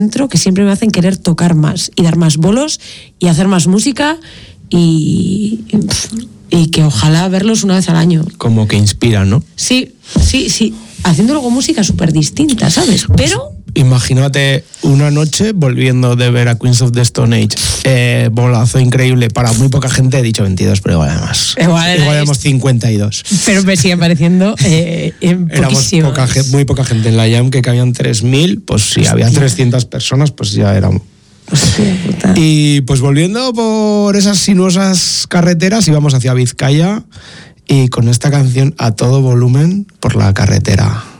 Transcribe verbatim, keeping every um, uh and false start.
dentro que siempre me hacen querer tocar más y dar más bolos y hacer más música y, y que ojalá verlos una vez al año. Como que inspiran, ¿no? Sí, sí, sí. Haciendo luego música súper distinta, ¿sabes? Pero... Imagínate una noche volviendo de ver a Queens of the Stone Age, eh, bolazo increíble para muy poca gente, he dicho veintidós, pero igual además igual, igual éramos cincuenta y dos, pero me siguen pareciendo eh, éramos poca, muy poca gente en la Jam, que cabían tres mil, pues si Hostia. había trescientas personas, pues ya éramos. Hostia, puta. Y pues volviendo por esas sinuosas carreteras íbamos hacia Vizcaya y con esta canción a todo volumen por la carretera.